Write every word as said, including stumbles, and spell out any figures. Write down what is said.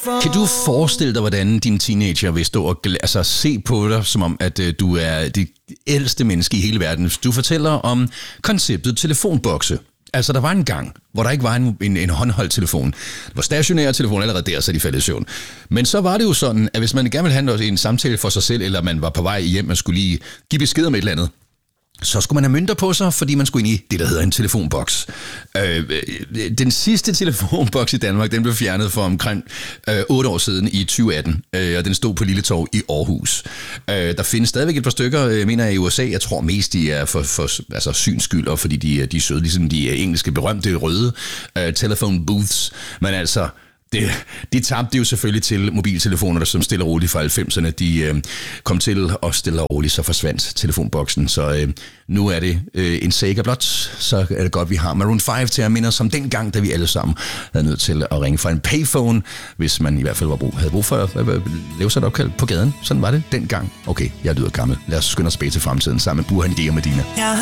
Kan du forestille dig, hvordan dine teenager vil stå og gl- altså, se på dig, som om, at øh, du er det ældste menneske i hele verden? Du fortæller om konceptet telefonbokse. Altså, der var en gang, hvor der ikke var en, en, en håndholdt telefon. Det var stationære telefon allerede der, så de faldt i søvn. Men så var det jo sådan, at hvis man gerne ville have en samtale for sig selv, eller man var på vej hjem og skulle lige give besked om et eller andet, så skulle man have mønter på sig, fordi man skulle ind i det, der hedder en telefonboks. Øh, den sidste telefonboks i Danmark, den blev fjernet for omkring øh, otte år siden i tyve atten, øh, og den stod på Lille Torv i Aarhus. Øh, der findes stadigvæk et par stykker, øh, mener jeg, i U S A. Jeg tror mest, de er for, for altså, synsskyld, og fordi de, de er søde, ligesom de engelske berømte røde øh, telephone booths. Men altså, Det, de tabte jo selvfølgelig til mobiltelefoner, der som stille og roligt fra halvfemserne. De øh, kom til og stille og roligt, så forsvandt telefonboksen. Så øh, nu er det øh, en Sega blot, så er det godt, vi har Maroon fem til at minde os om den gang, da vi alle sammen havde nødt til at ringe fra en payphone, hvis man i hvert fald var brug, havde brug for at øh, lave sig et opkald på gaden. Sådan var det dengang. Okay, jeg lyder gammel. Lad os skynde os tilbage til fremtiden sammen med Burhan D og Medina. Jeg